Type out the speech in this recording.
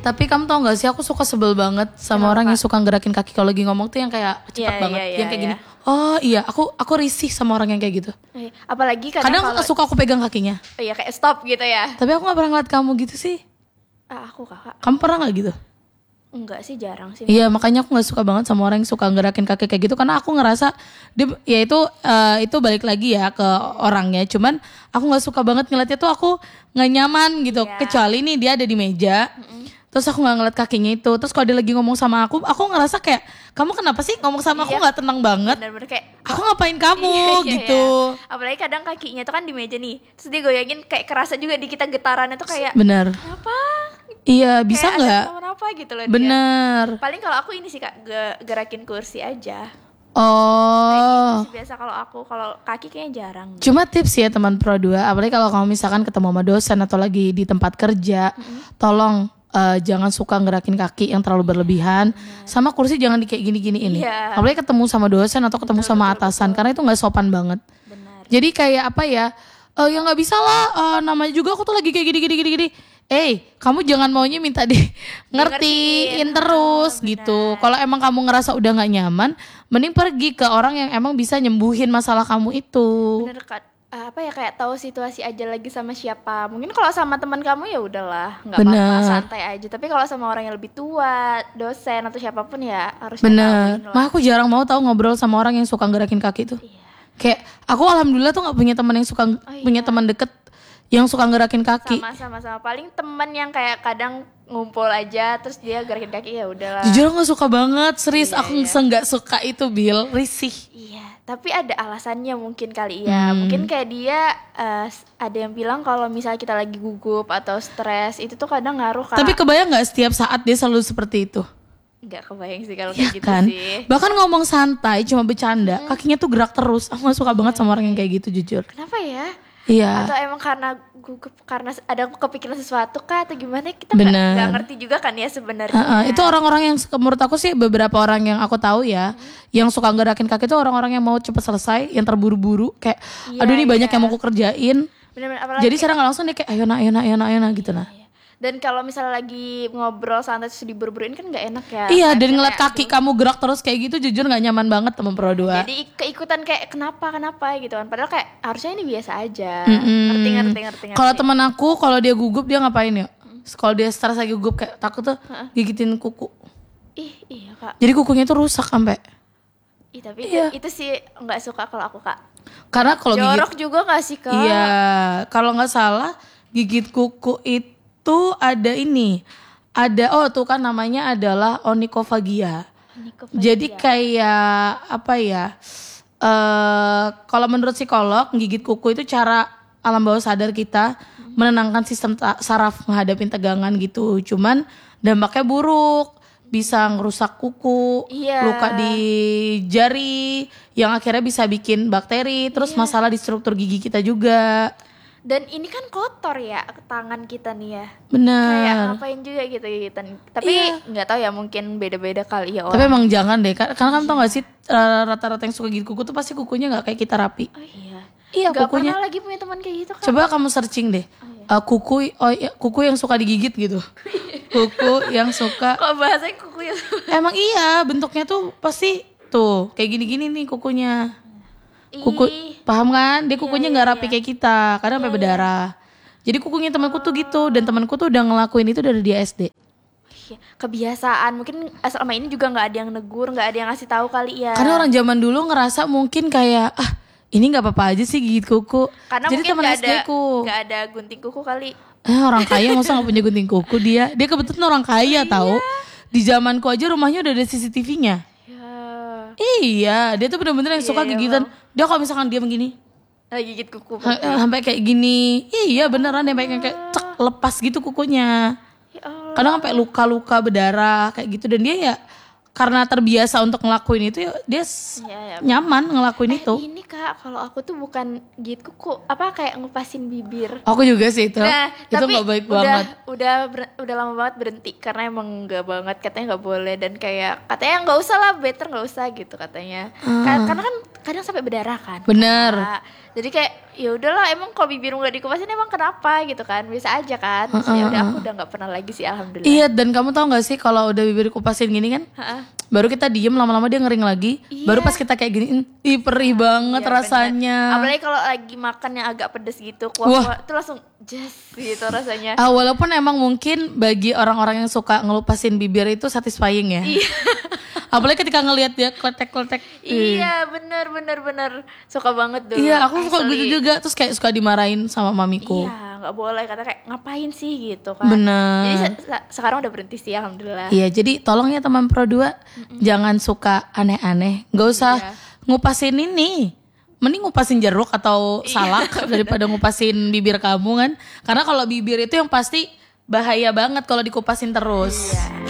Tapi kamu tau gak sih, aku suka sebel banget sama orang yang suka gerakin kaki kalau lagi ngomong tuh yang kayak cepet banget, yang kayak gini. Oh iya, aku risih sama orang yang kayak gitu. Apalagi kadang suka aku pegang kakinya. Iya, kayak stop gitu ya. Tapi aku gak pernah ngeliat kamu gitu sih. Aku kakak. Kamu pernah gak gitu? Enggak sih, jarang sih. Iya, makanya aku gak suka banget sama orang yang suka gerakin kaki kayak gitu. Karena aku ngerasa ya itu balik lagi ya ke orangnya. Cuman aku gak suka banget ngeliatnya tuh, aku gak nyaman gitu. Kecuali nih dia ada di meja, terus aku gak ngeliat kakinya itu. Terus kalau dia lagi ngomong sama aku ngerasa kayak, kamu kenapa sih ngomong sama aku gak tenang banget? Bener-bener kayak, aku ngapain kamu gitu. Apalagi kadang kakinya tuh kan di meja nih, terus dia goyangin kayak kerasa juga di kita getarannya tuh kayak, bener. Kenapa? Iya, bisa nggak? Kenapa gitu loh. Bener. Dia. Paling kalau aku ini sih kak, gerakin kursi aja. Oh. Kayak biasa kalau kaki kayaknya jarang. Cuma tips ya teman Pro 2, apalagi kalau kamu misalkan ketemu sama dosen atau lagi di tempat kerja, tolong jangan suka gerakin kaki yang terlalu berlebihan. Sama kursi jangan di kayak gini-gini ini. Apalagi ketemu sama dosen atau ketemu sama atasan, karena itu nggak sopan banget. Benar. Jadi kayak apa ya? Ya nggak bisa lah. Namanya juga aku tuh lagi kayak gini. Kamu jangan maunya minta ngertiin terus gitu. Kalau emang kamu ngerasa udah gak nyaman, mending pergi ke orang yang emang bisa nyembuhin masalah kamu itu. Bener Kak. Kayak tahu situasi aja lagi sama siapa. Mungkin kalau sama teman kamu ya udahlah, nggak apa-apa, santai aja. Tapi kalau sama orang yang lebih tua, dosen atau siapapun ya harus bener. Aku jarang mau tahu ngobrol sama orang yang suka gerakin kaki tuh. Kayak aku alhamdulillah tuh nggak punya teman yang suka punya teman deket yang suka gerakin kaki. Sama paling teman yang kayak kadang ngumpul aja terus dia gerakin kaki ya udahlah. Jujur aku gak suka banget, serius aku nggak suka itu Bill, risih. Iya, tapi ada alasannya mungkin kali ya. Mungkin kayak dia ada yang bilang kalau misalnya kita lagi gugup atau stres itu tuh kadang ngaruh Kak. Tapi kebayang nggak setiap saat dia selalu seperti itu? Nggak kebayang sih kalau kayak gitu kan? sih. Bahkan ngomong santai cuma bercanda, kakinya tuh gerak terus. Aku gak suka banget sama orang yang kayak gitu jujur. Kenapa ya? Iya. Atau emang karena gugup karena ada kepikiran sesuatu kah atau gimana, kita nggak ngerti juga kan ya sebenarnya. Itu orang-orang yang menurut aku sih, beberapa orang yang aku tahu ya, yang suka gerakin kaki itu orang-orang yang mau cepet selesai, yang terburu-buru kayak aduh ini banyak yang mau aku kerjain. Bener-bener, jadi secara nggak langsung dia kayak ayo nak gitu nah. Dan kalau misalnya lagi ngobrol santai terus diburu-buruin kan nggak enak ya. Iya, dan ngeliat kaki kamu gerak terus kayak gitu jujur nggak nyaman banget teman Pro 2. Jadi keikutan kayak kenapa gitu kan. Padahal kayak harusnya ini biasa aja. Ngerti. Kalau teman aku kalau dia gugup dia ngapain ya? Kalau dia stres lagi gugup kayak takut tuh gigitin kuku. Iya Kak. Jadi kukunya tuh rusak sampai. Tapi itu sih nggak suka kalau aku Kak. Karena kalau jorok juga nggak sih Kak? Iya, kalau nggak salah gigit kuku itu ada tuh kan namanya adalah onychofagia. Jadi kayak apa ya, kalau menurut psikolog gigit kuku itu cara alam bawah sadar kita menenangkan sistem saraf menghadapi tegangan gitu. Cuman dampaknya buruk, bisa ngerusak kuku, luka di jari yang akhirnya bisa bikin bakteri, terus masalah di struktur gigi kita juga. Dan ini kan kotor ya tangan kita nih ya. Bener. Kayak ngapain juga gitu. Tapi nggak tahu ya, mungkin beda-beda kali ya orang. Tapi emang jangan deh, karena kamu tau gak sih rata-rata yang suka gigit kuku tuh pasti kukunya nggak kayak kita rapi. Oh iya. Iya, gak kukunya. Pernah lagi punya teman kayak gitu kan. Coba kamu searching deh. Kuku yang suka digigit gitu. Kuku yang suka. Kok bahasanya kuku ya? Emang iya, bentuknya tuh pasti tuh kayak gini-gini nih kukunya. Paham kan? Dia kukunya nggak rapi kayak kita, kadang sampai berdarah. Jadi kukunya temanku tuh gitu, dan temanku tuh udah ngelakuin itu dari dia SD. Kebiasaan, mungkin selama ini juga nggak ada yang negur, nggak ada yang ngasih tahu kali ya. Karena orang zaman dulu ngerasa mungkin kayak ini nggak apa-apa aja sih gigit kuku. Karena jadi teman SD-ku nggak ada gunting kuku kali. Orang kaya masa nggak punya gunting kuku dia kebetulan orang kaya tahu. Di zamanku aja rumahnya udah ada CCTV-nya. Iya, dia tuh bener-bener yang suka gigitan. Dia kalau misalkan dia begini, gigit kuku. Sampai kayak gini. Iya beneran dia kayak lepas gitu kukunya. Kadang sampai luka-luka berdarah kayak gitu. Dan dia ya karena terbiasa untuk ngelakuin itu ya dia nyaman ngelakuin itu. Ini Kak, kalau aku tuh bukan gigit kuku, kayak ngepasin bibir. Aku juga sih itu. Nah, itu nggak baik banget. Udah lama banget berhenti karena emang nggak banget, katanya nggak boleh, dan kayak katanya nggak usah lah, better nggak usah gitu katanya. Karena kan kadang sampai berdarah kan. Bener. Kak. Jadi kayak ya udahlah, emang kalau bibirmu nggak dikupasin emang kenapa gitu kan, bisa aja kan. Terus ya udah, aku udah nggak pernah lagi sih, alhamdulillah. Iya, dan kamu tahu nggak sih kalau udah bibir dikupasin gini kan, baru kita diem lama-lama dia ngering lagi. Baru pas kita kayak gini, ih perih banget rasanya. Apalagi kalau lagi makan yang agak pedes gitu, kuah-kuah itu langsung just gitu rasanya. Walaupun emang mungkin bagi orang-orang yang suka ngelupasin bibir itu satisfying ya. Iya. Apalagi ketika ngelihat dia kletek-kletek. Iya, bener suka banget dulu. Iya, aku suka gitu juga. Terus kayak suka dimarahin sama mamiku. Iya, nggak boleh, kata kayak ngapain sih gitu kan. Bener. Jadi sekarang udah berhenti sih, alhamdulillah. Iya, jadi tolong ya teman Pro 2, jangan suka aneh-aneh. Gak usah ngupasin ini. Mending ngupasin jeruk atau salak daripada ngupasin bibir kamu kan. Karena kalau bibir itu yang pasti bahaya banget kalau dikupasin terus. Iya.